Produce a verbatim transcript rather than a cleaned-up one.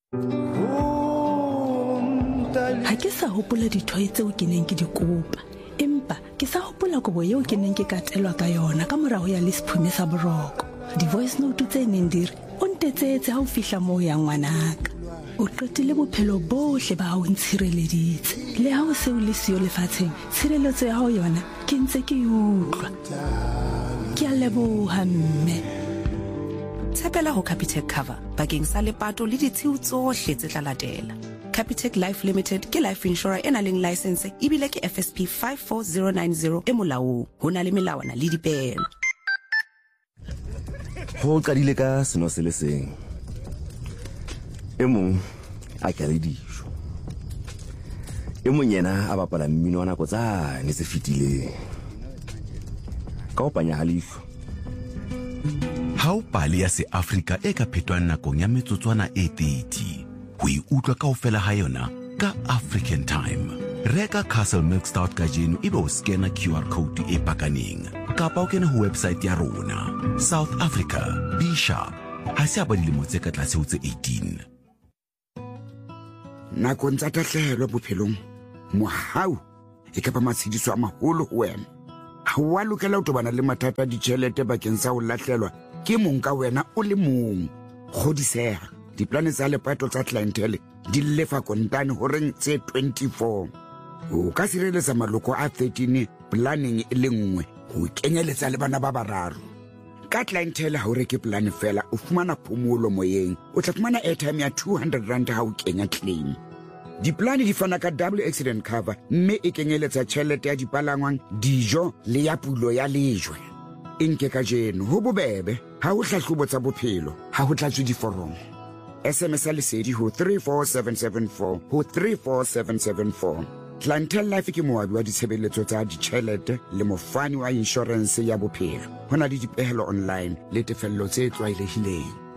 Ha ke sa hopola dithoe tseo ke neng ke di kopa, empa ke sa hopola kobo eo ke neng ke katelwa ka yona ka morao ya lesiphume sa boroko. Di-voice note tse neng di re o ntetsetse ha o fihla moo ya ngwanaka. O qetile bophelo bohle ba hao ntshireleditse, le ha o se o le siyo lefatsheng, tshireletso ya hao yona ke ntse ke utlwa. Ke a leboha mme. Tshepela ho Capitec Cover bakeng sa lepato le ditshiu tsohle tse tla latela. Capitec Life Limited ke life insurer e nang le license ebile ke F S P five four zero nine zero e molaong. Ho na le melawana le dipehelo. Ho qadile ka seno se le seng. E mong a ka le dijo. E mong yena a bapala mmino wa nako tsane tse fetileng. Ka o panya halifo. Ha o pale ya se Afrika e ka phetwang nakong ya metsotswana e thirty. Ho e utlwa kaofela ha yona ka African Time. Reka Castle Milk Stout ka jeno ebe o scanner Q R code e pakaneng. Kapa o kena ho website ya rona. South Africa, be sharp. Ha se ba dilemo tse ka tlase ho tse eighteen. Nakong tsa tahlehelo bophelong, mohau e ka ba matshidiso a maholo ho wena. Ha wa lokela ho tobana le mathata a ditjhelete bakeng sa ho lahlelwa ke mong ka wena o le mong. Kgodiseha, diplane tsa lepato tsa clientele di lefa kontane ho reng tse twenty-four. O ka sireletsa maloko a thirteen planning e le nngwe ho kenyeletsa le bana ba bararo. Ka clientele ha o reke plan fela o fumana phomolo moyeng, o tla fumana airtime ya two hundred rand ha o kenya claim. Diplane di fana ka double accident cover mme e kenyeletsa tjhelete ya dipalangwang, dijo le ya pulo ya lejwe. Inke ka jeno ho bobebe ha o hlahlobo tsa bophelo ha ho tlatswe diforomo. S M S a lesedi ho three four seven seven four ho three four seven seven four. Clientele Life ke moabi wa ditshebeletso tsa ditjhelete le mofani wa insurance ya bophelo. Hona le dipehelo online le tefello tse tlwaelehileng.